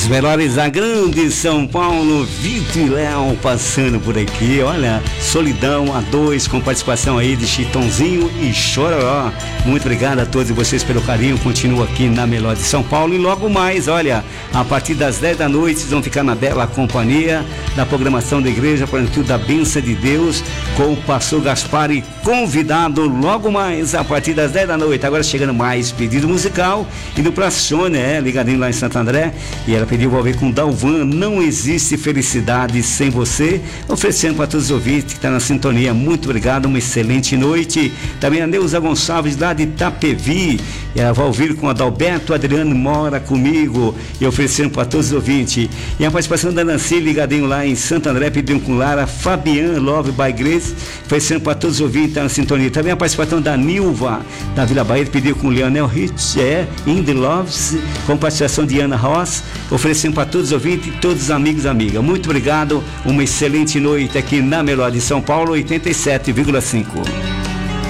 As melhores da grande São Paulo, Vitor e Léo passando por aqui, olha, Solidão A2 com participação aí de Chitãozinho e Chororó. Muito obrigado a todos vocês pelo carinho, continua aqui na Melhor de São Paulo e logo mais, olha, a partir das 10 da noite vocês vão ficar na bela companhia da programação da Igreja Plantio da Bênção de Deus com o pastor Gaspar e convidado logo mais a partir das 10 da noite. Agora chegando mais pedido musical indo pra Sônia, ligadinho lá em Santo André, e ela pediu pra ver com Dalvan, Não Existe Felicidade Sem Você, oferecendo para todos os ouvintes que estão na sintonia. Muito obrigado, uma excelente noite. Também a Neuza Gonçalves lá de Itapevi, e ela vai ouvir com Adalberto Adriano Mora Comigo, e oferecendo para todos os ouvintes. E a participação da Nancy, ligadinho lá em Santo André, pediu com Lara Fabian Love by Grace, oferecendo para todos os ouvintes que estão na sintonia. Também a participação da Nilva da Vila Bahia, pediu com Leonel Hitch, In The Loves, com participação de Ana Ross, oferecendo para todos os ouvintes e todos os amigos e amigas. Muito obrigado, uma excelente noite aqui na Melhor de São Paulo 87,5.